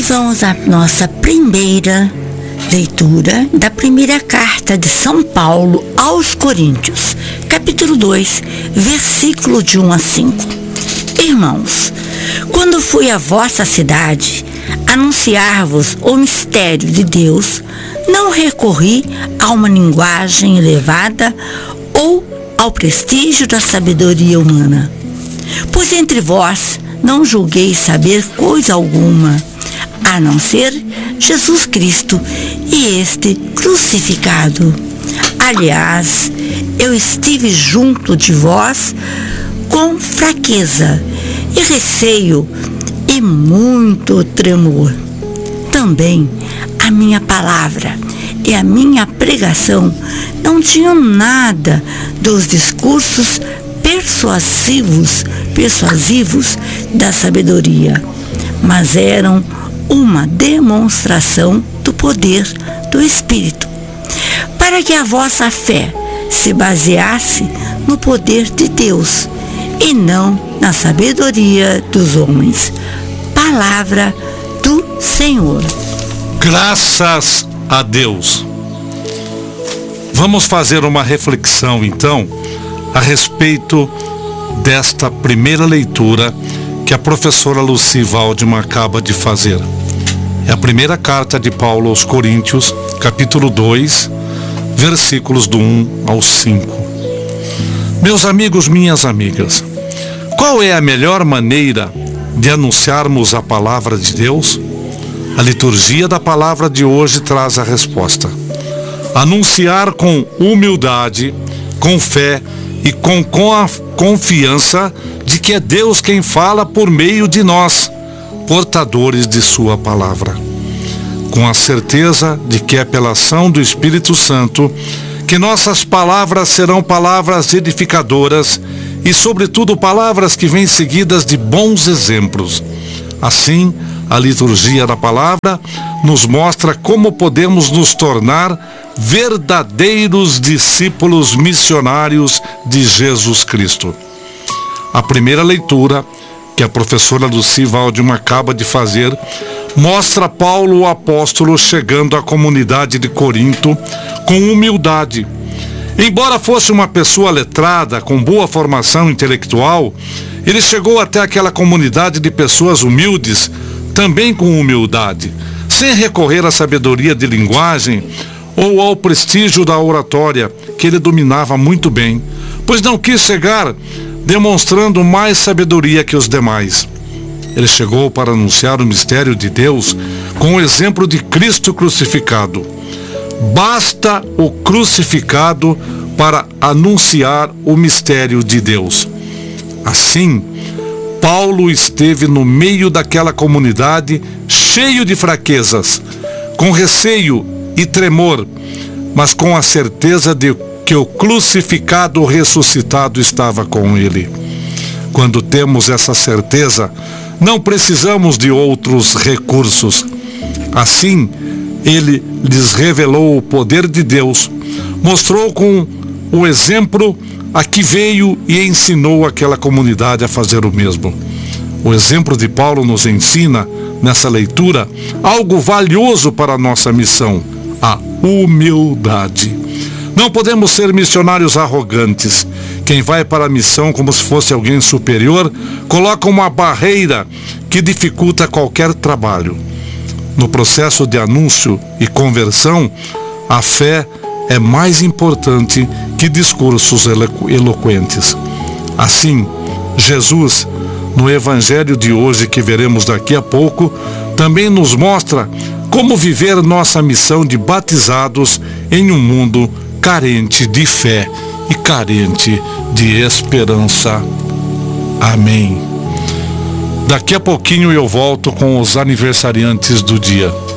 Vamos à nossa primeira leitura da primeira carta de São Paulo aos Coríntios, capítulo 2, versículo de 1 a 5. Irmãos, quando fui à vossa cidade anunciar-vos o mistério de Deus, não recorri a uma linguagem elevada ou ao prestígio da sabedoria humana. Pois entre vós não julguei saber coisa alguma, a não ser Jesus Cristo e este crucificado. Aliás, eu estive junto de vós com fraqueza e receio e muito tremor. Também a minha palavra e a minha pregação não tinham nada dos discursos persuasivos da sabedoria, mas eram uma demonstração do poder do Espírito, para que a vossa fé se baseasse no poder de Deus e não na sabedoria dos homens. Palavra do Senhor. Graças a Deus. Vamos fazer uma reflexão, então, a respeito desta primeira leitura que a professora Lucy Waldman acaba de fazer. É a primeira carta de Paulo aos Coríntios, capítulo 2, versículos do 1 ao 5. Meus amigos, minhas amigas, qual é a melhor maneira de anunciarmos a palavra de Deus? A liturgia da palavra de hoje traz a resposta. Anunciar com humildade, com fé e com a confiança de que é Deus quem fala por meio de nós, portadores de sua palavra. Com a certeza de que é pela ação do Espírito Santo que nossas palavras serão palavras edificadoras e, sobretudo, palavras que vêm seguidas de bons exemplos. Assim, a liturgia da palavra nos mostra como podemos nos tornar verdadeiros discípulos missionários de Jesus Cristo. A primeira leitura, que a professora Lucy Waldman acaba de fazer, mostra Paulo o apóstolo chegando à comunidade de Corinto com humildade. Embora fosse uma pessoa letrada, com boa formação intelectual, ele chegou até aquela comunidade de pessoas humildes, também com humildade, sem recorrer à sabedoria de linguagem ou ao prestígio da oratória, que ele dominava muito bem, pois não quis chegar demonstrando mais sabedoria que os demais. Ele chegou para anunciar o mistério de Deus com o exemplo de Cristo crucificado. Basta o crucificado para anunciar o mistério de Deus. Assim, Paulo esteve no meio daquela comunidade cheio de fraquezas, com receio e tremor, mas com a certeza de que o crucificado ressuscitado estava com ele. Quando temos essa certeza, não precisamos de outros recursos. Assim, ele lhes revelou o poder de Deus, mostrou com o exemplo a que veio e ensinou aquela comunidade a fazer o mesmo. O exemplo de Paulo nos ensina, nessa leitura, algo valioso para a nossa missão: a humildade. Não podemos ser missionários arrogantes. Quem vai para a missão como se fosse alguém superior, coloca uma barreira que dificulta qualquer trabalho. No processo de anúncio e conversão, a fé é mais importante que discursos eloquentes. Assim, Jesus, no Evangelho de hoje, que veremos daqui a pouco, também nos mostra como viver nossa missão de batizados em um mundo carente de fé e carente de esperança. Amém. Daqui a pouquinho eu volto com os aniversariantes do dia.